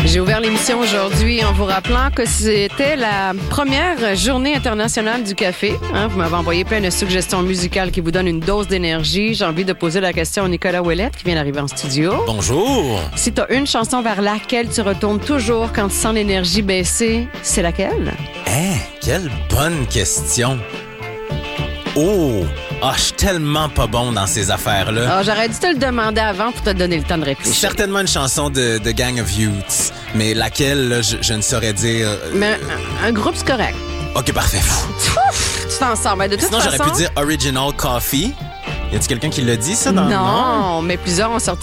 J'ai ouvert l'émission aujourd'hui en vous rappelant que c'était la première journée internationale du café. Vous m'avez envoyé plein de suggestions musicales qui vous donnent une dose d'énergie. J'ai envie de poser la question à Nicolas Ouellette qui vient d'arriver en studio. Bonjour. Si tu as une chanson vers laquelle tu retournes toujours quand tu sens l'énergie baisser, c'est laquelle? Quelle bonne question. Je suis tellement pas bon dans ces affaires-là. J'aurais dû te le demander avant pour te donner le temps de réfléchir. Certainement une chanson de Gang of Youths, mais laquelle, là, je ne saurais dire. Mais un groupe, c'est correct. OK, parfait. Tu t'en sors. Mais de toute Sinon, façon... j'aurais pu dire Original Coffee. Y a-t-il quelqu'un qui l'a dit, ça? Non, mais plusieurs ont sorti